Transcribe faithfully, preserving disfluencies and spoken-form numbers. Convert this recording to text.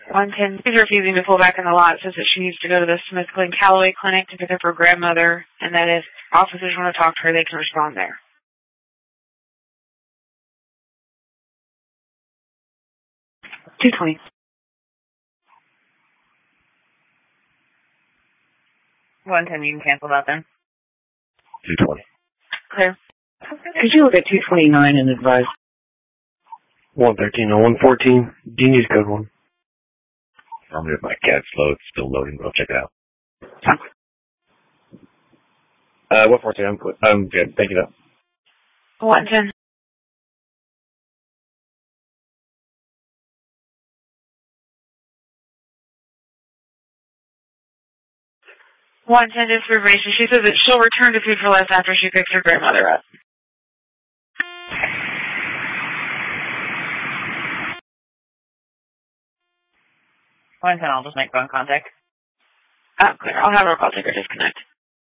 one ten, she's refusing to pull back in the lot, says that she needs to go to the Smith Glen Callaway Clinic to pick up her grandmother, and that if officers want to talk to her, they can respond there. two twenty. one ten, you can cancel that then. two twenty. Clear. Could you look at two twenty-nine and advise? one thirteen oh one fourteen. Do you need a code one? I'm here if my cat's slow. It's still loading, but I'll check it out. Uh, one fourteen, I'm good. I'm good. Thank you, though. one ten. one ten is information. She says that she'll return to Food for Less after she picks her grandmother up. one ten, I'll just make phone contact. Oh, clear. I'll have her call take her disconnect.